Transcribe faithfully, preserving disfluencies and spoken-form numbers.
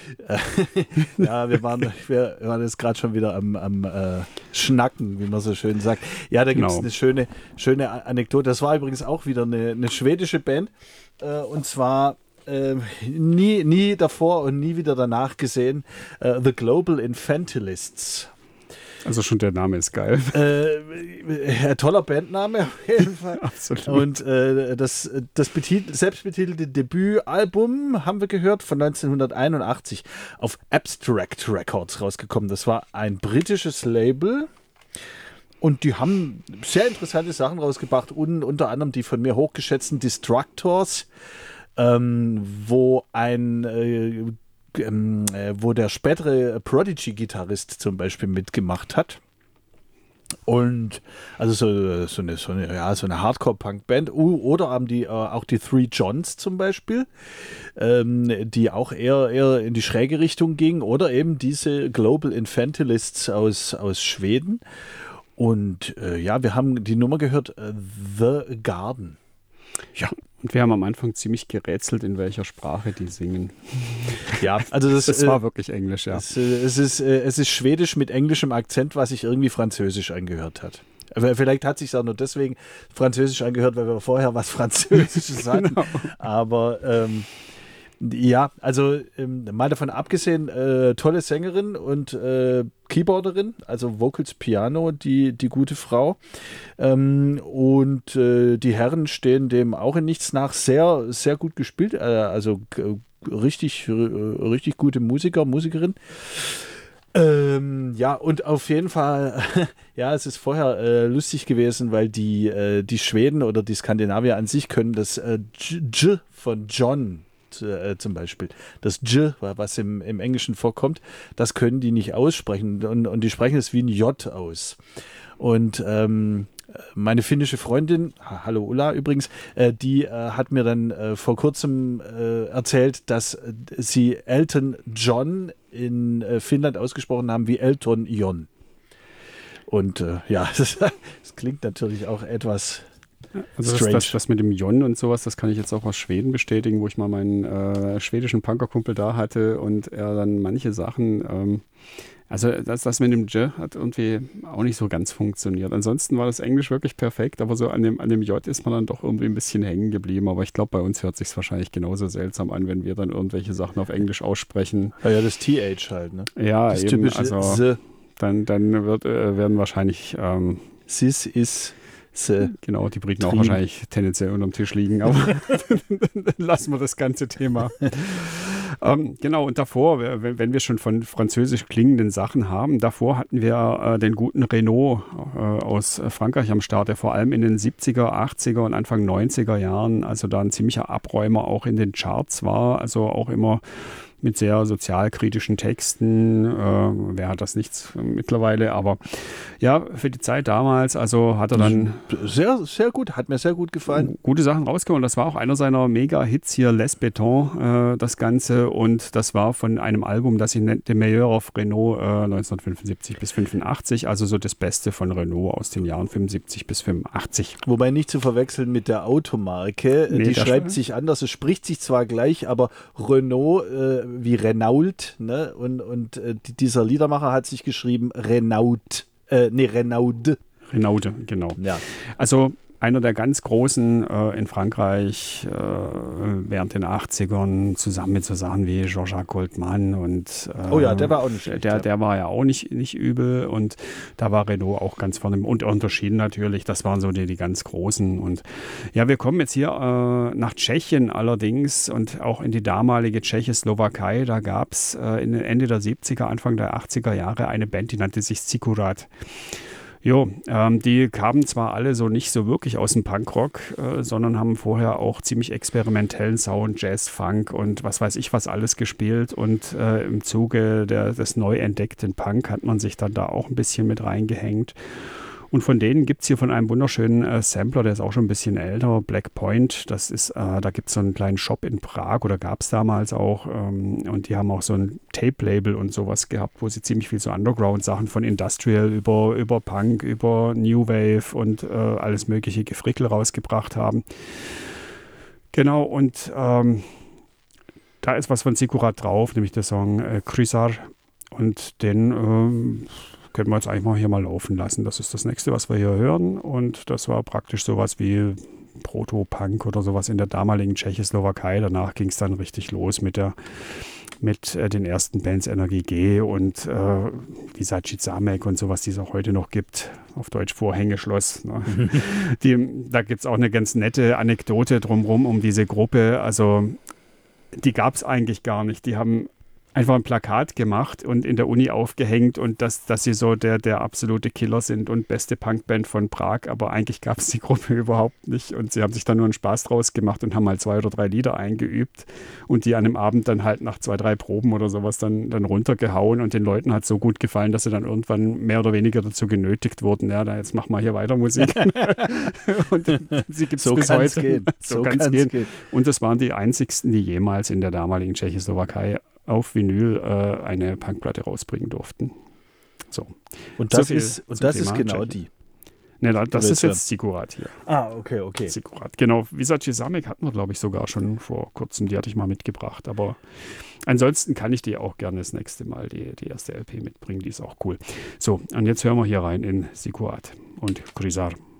Ja, wir waren, wir waren jetzt gerade schon wieder am, am äh, Schnacken, wie man so schön sagt. Ja, da gibt es Genau. eine schöne, schöne Anekdote. Das war übrigens auch wieder eine, eine schwedische Band. Äh, und zwar äh, nie, nie davor und nie wieder danach gesehen. Äh, The Global Infantilists. Also schon der Name ist geil. Äh, toller Bandname auf jeden Fall. Absolut. Und äh, das, das betitel, selbstbetitelte Debütalbum haben wir gehört von neunzehnhunderteinundachtzig auf Abstract Records rausgekommen. Das war ein britisches Label und die haben sehr interessante Sachen rausgebracht, un, unter anderem die von mir hochgeschätzten Destructors, ähm, wo ein äh, Ähm, äh, wo der spätere Prodigy-Gitarrist zum Beispiel mitgemacht hat. Und also so, so eine, so eine, ja, so eine Hardcore-Punk-Band. Uh, oder haben die äh, auch die Three Johns zum Beispiel, ähm, die auch eher, eher in die schräge Richtung ging. Oder eben diese Global Infantilists aus, aus Schweden. Und äh, ja, wir haben die Nummer gehört, äh, The Garden. Ja, und wir haben am Anfang ziemlich gerätselt, in welcher Sprache die singen. Ja, also das, das war äh, wirklich Englisch, ja. Es, äh, es, ist, äh, es ist Schwedisch mit englischem Akzent, was sich irgendwie Französisch angehört hat. Aber vielleicht hat sich auch nur deswegen Französisch angehört, weil wir vorher was Französisches hatten. Genau. Aber ähm, ja, also ähm, mal davon abgesehen, äh, tolle Sängerin und äh, Keyboarderin, also Vocals, Piano, die, die gute Frau. Ähm, und äh, die Herren stehen dem auch in nichts nach. Sehr, sehr gut gespielt, äh, also äh, richtig, äh, richtig gute Musiker, Musikerin. Ähm, ja, und auf jeden Fall, ja, es ist vorher äh, lustig gewesen, weil die, äh, die Schweden oder die Skandinavier an sich können das äh, J von John äh, zum Beispiel, das J, was im, im Englischen vorkommt, das können die nicht aussprechen und, und die sprechen es wie ein J aus. Und ähm, meine finnische Freundin, hallo Ulla übrigens, äh, die äh, hat mir dann äh, vor kurzem äh, erzählt, dass äh, sie Elton John in äh, Finnland ausgesprochen haben wie Elton John. Und äh, ja, das, das klingt natürlich auch etwas also das, das, das mit dem Jon und sowas, das kann ich jetzt auch aus Schweden bestätigen, wo ich mal meinen äh, schwedischen Punkerkumpel da hatte und er dann manche Sachen, ähm, also das, das mit dem J hat irgendwie auch nicht so ganz funktioniert. Ansonsten war das Englisch wirklich perfekt, aber so an dem, an dem J ist man dann doch irgendwie ein bisschen hängen geblieben. Aber ich glaube, bei uns hört sich es wahrscheinlich genauso seltsam an, wenn wir dann irgendwelche Sachen auf Englisch aussprechen. Ja, ja, das T H halt, ne? Ja, das eben, typische also S. dann, dann wird, äh, werden wahrscheinlich ähm, Sis ist S. Genau, die Briten Trim. auch wahrscheinlich tendenziell unterm Tisch liegen, aber dann lassen wir das ganze Thema. ähm, genau, und davor, wenn, wenn wir schon von französisch klingenden Sachen haben, davor hatten wir äh, den guten Renaud äh, aus Frankreich am Start, der vor allem in den siebziger, achtziger und Anfang neunziger Jahren, also da ein ziemlicher Abräumer auch in den Charts war, also auch immer mit sehr sozialkritischen Texten. Äh, wer hat das nicht mittlerweile? Aber ja, für die Zeit damals, also hat er dann sehr, sehr gut, hat mir sehr gut gefallen. Gute Sachen rausgekommen. Das war auch einer seiner Mega-Hits hier, Les Béton, äh, das Ganze. Und das war von einem Album, das sich nennt De Meilleur of Renault äh, neunzehnhundertfünfundsiebzig bis fünfundachtzig. Also so das Beste von Renault aus den Jahren fünfundsiebzig bis fünfundachtzig. Wobei nicht zu verwechseln mit der Automarke. Nee, die schreibt sich anders. Es spricht sich zwar gleich, aber Renault äh, wie Renault, ne? Und, und äh, dieser Liedermacher hat sich geschrieben Renault. Äh, nee, Renaud. Renaud, genau. Ja. Also einer der ganz Großen äh, in Frankreich äh, während den achtzigern, zusammen mit so Sachen wie Jean-Jacques Goldman. Und, äh, oh ja, der war auch nicht schlecht. Der, der war ja auch nicht, nicht übel und da war Renaud auch ganz vorne. Und unterschieden natürlich, das waren so die, die ganz Großen. Und ja, wir kommen jetzt hier äh, nach Tschechien allerdings und auch in die damalige Tschechoslowakei. Da gab es äh, Ende der siebziger, Anfang der achtziger Jahre eine Band, die nannte sich Zikurat. Jo, ähm, die kamen zwar alle so nicht so wirklich aus dem Punkrock, äh, sondern haben vorher auch ziemlich experimentellen Sound, Jazz, Funk und was weiß ich was alles gespielt und äh, im Zuge der, des neu entdeckten Punk hat man sich dann da auch ein bisschen mit reingehängt. Und von denen gibt es hier von einem wunderschönen äh, Sampler, der ist auch schon ein bisschen älter, Black Point. Das ist, äh, da gibt es so einen kleinen Shop in Prag oder gab es damals auch. Ähm, und die haben auch so ein Tape-Label und sowas gehabt, wo sie ziemlich viel so Underground-Sachen von Industrial über, über Punk, über New Wave und äh, alles mögliche Gefrickel rausgebracht haben. Genau, und ähm, da ist was von Sikurat drauf, nämlich der Song äh, Krysar. Und den ähm, können wir jetzt eigentlich mal hier mal laufen lassen. Das ist das nächste, was wir hier hören. Und das war praktisch sowas wie Proto-Punk oder sowas in der damaligen Tschechoslowakei. Danach ging es dann richtig los mit der mit äh, den ersten Bands Energie G und äh, Visaci Zamek und sowas, die es auch heute noch gibt. Auf Deutsch Vorhängeschloss. Ne? die, da gibt es auch eine ganz nette Anekdote drumherum um diese Gruppe. Also die gab es eigentlich gar nicht. Die haben einfach ein Plakat gemacht und in der Uni aufgehängt und dass, dass sie so der, der absolute Killer sind und beste Punkband von Prag, aber eigentlich gab es die Gruppe überhaupt nicht und sie haben sich dann nur einen Spaß draus gemacht und haben mal zwei oder drei Lieder eingeübt und die an einem Abend dann halt nach zwei, drei Proben oder sowas dann, dann runtergehauen und den Leuten hat so gut gefallen, dass sie dann irgendwann mehr oder weniger dazu genötigt wurden, ja, da jetzt mach mal hier weiter Musik. Und sie gibt es so bis heute. Gehen. So, so kann es gehen. gehen. Und das waren die einzigsten, die jemals in der damaligen Tschechoslowakei auf Vinyl äh, eine Punkplatte rausbringen durften. So. Und das so ist, und das ist genau die. Ne, da, das ist jetzt Sikurat hier. Ah, okay, okay. Sikurat. Genau, Visaci Zamek hatten wir, glaube ich, sogar schon vor kurzem. Die hatte ich mal mitgebracht. Aber ansonsten kann ich dir auch gerne das nächste Mal die, die erste L P mitbringen. Die ist auch cool. So, und jetzt hören wir hier rein in Sikurat und Krysar.